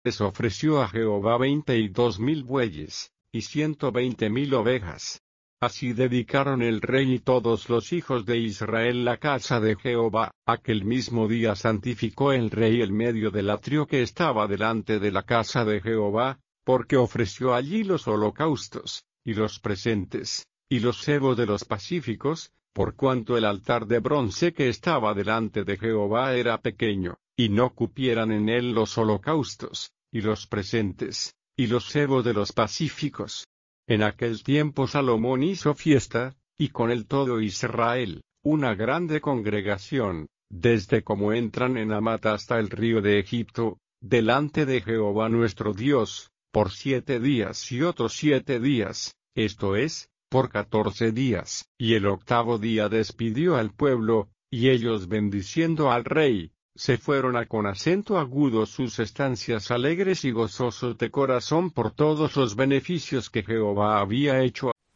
ofreció a Jehová 22,000 bueyes, y 120,000 ovejas. Así dedicaron el rey y todos los hijos de Israel la casa de Jehová. Aquel mismo día santificó el rey el medio del atrio que estaba delante de la casa de Jehová, porque ofreció allí los holocaustos, y los presentes, y los cebos de los pacíficos, por cuanto el altar de bronce que estaba delante de Jehová era pequeño, y no cupieran en él los holocaustos, y los presentes, y los cebos de los pacíficos. En aquel tiempo Salomón hizo fiesta, y con él todo Israel, una grande congregación, desde como entran en Amat hasta el río de Egipto, delante de Jehová nuestro Dios, por 7 días y otros 7 días, esto es, por 14 días. Y el octavo día despidió al pueblo, y ellos bendiciendo al rey, se fueron a con acento agudo sus estancias alegres y gozosos de corazón por todos los beneficios que Jehová había hecho.